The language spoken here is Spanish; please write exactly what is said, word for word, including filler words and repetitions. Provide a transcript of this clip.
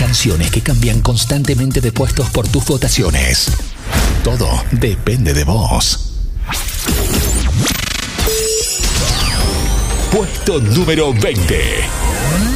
canciones que cambian constantemente de puestos por tus votaciones. Todo depende de vos. Puesto número veinte.